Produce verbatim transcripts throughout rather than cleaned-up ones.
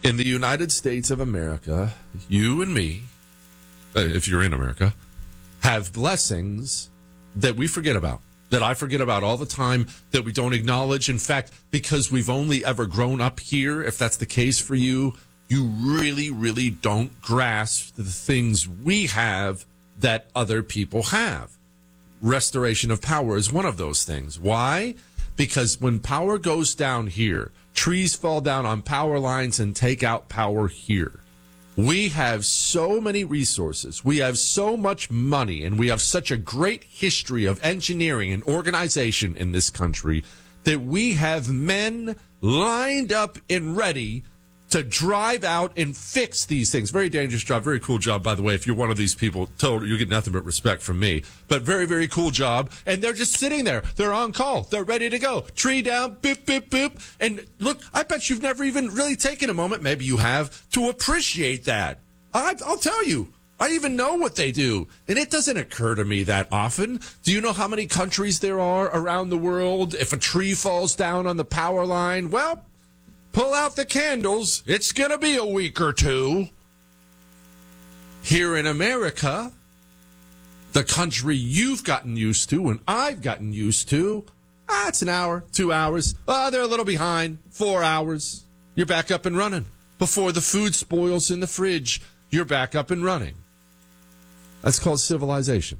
In the United States of America, you and me, uh, if you're in America, have blessings that we forget about, that I forget about all the time, that we don't acknowledge. In fact, because we've only ever grown up here, if that's the case for you, you really, really don't grasp the things we have that other people have. Restoration of power is one of those things. Why? Because when power goes down here, trees fall down on power lines and take out power here. We have so many resources. We have so much money, and we have such a great history of engineering and organization in this country that we have men lined up and ready to drive out and fix these things. Very dangerous job. Very cool job, by the way. If you're one of these people, told you get nothing but respect from me. But very, very cool job. And they're just sitting there. They're on call. They're ready to go. Tree down, boop, boop, boop. And look, I bet you've never even really taken a moment, maybe you have, to appreciate that. I, I'll tell you. I even know what they do. And it doesn't occur to me that often. Do you know how many countries there are around the world? If a tree falls down on the power line, well, pull out the candles. It's going to be a week or two. Here in America, the country you've gotten used to and I've gotten used to, ah, it's an hour, two hours. Oh, they're a little behind. Four hours. You're back up and running. Before the food spoils in the fridge, you're back up and running. That's called civilization.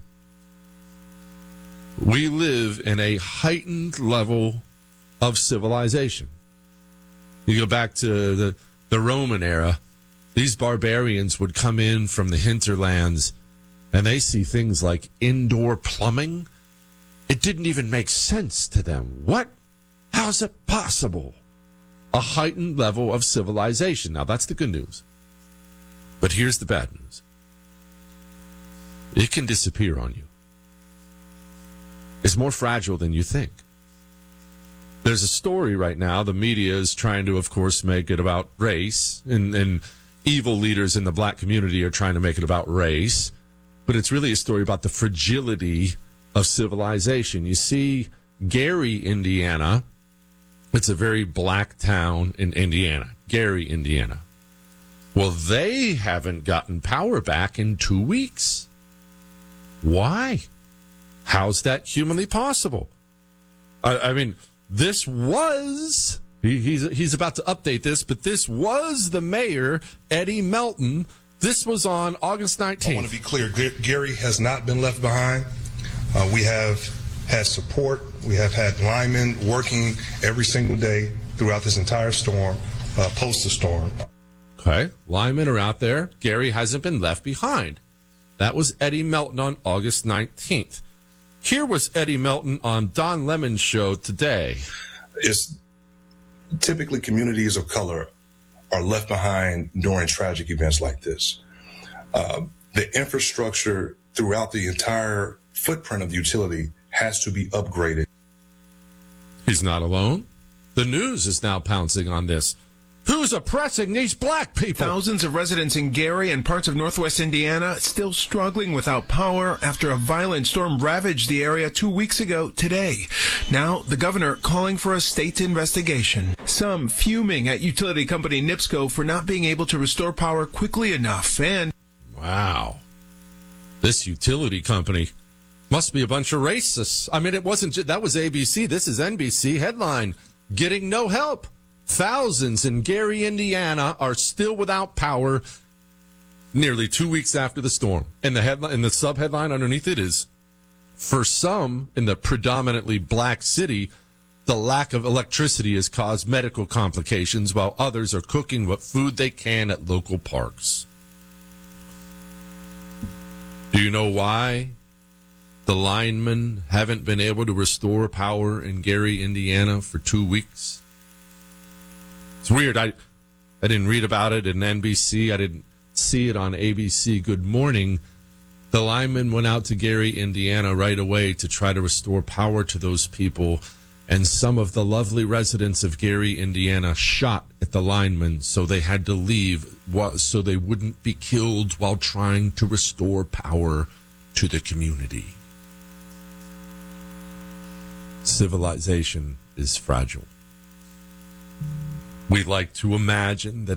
We live in a heightened level of civilization. You go back to the, the Roman era, these barbarians would come in from the hinterlands, and they see things like indoor plumbing. It didn't even make sense to them. What? How's it possible? A heightened level of civilization. Now, that's the good news. But here's the bad news. It can disappear on you. It's more fragile than you think. There's a story right now. The media is trying to, of course, make it about race, and, and evil leaders in the black community are trying to make it about race. But it's really a story about the fragility of civilization. You see, Gary, Indiana, it's a very black town in Indiana. Gary, Indiana. Well, they haven't gotten power back in two weeks. Why? How's that humanly possible? I, I mean... This was, he, he's, he's about to update this, but this was the mayor, Eddie Melton. This was on August nineteenth. I want to be clear, Gary has not been left behind. Uh, we have had support. We have had linemen working every single day throughout this entire storm, uh, post the storm. Okay, linemen are out there. Gary hasn't been left behind. That was Eddie Melton on August nineteenth. Here was Eddie Melton on Don Lemon's show today. It's typically communities of color are left behind during tragic events like this. Uh, the infrastructure throughout the entire footprint of the utility has to be upgraded. He's not alone. The news is now pouncing on this. Who's oppressing these black people? Thousands of residents in Gary and parts of northwest Indiana still struggling without power after a violent storm ravaged the area two weeks ago today. Now, the governor calling for a state investigation. Some fuming at utility company NIPSCO for not being able to restore power quickly enough. And wow, this utility company must be a bunch of racists. I mean, it wasn't just, that was A B C. This is N B C headline, getting no help. Thousands in Gary, Indiana are still without power nearly two weeks after the storm. And the headline, and the sub-headline underneath it is, for some in the predominantly black city, the lack of electricity has caused medical complications while others are cooking what food they can at local parks. Do you know why the linemen haven't been able to restore power in Gary, Indiana for two weeks? It's weird. I I didn't read about it in N B C. I didn't see it on A B C Good Morning. The linemen went out to Gary, Indiana right away to try to restore power to those people. And some of the lovely residents of Gary, Indiana shot at the linemen, so they had to leave so they wouldn't be killed while trying to restore power to the community. Civilization is fragile. We like to imagine that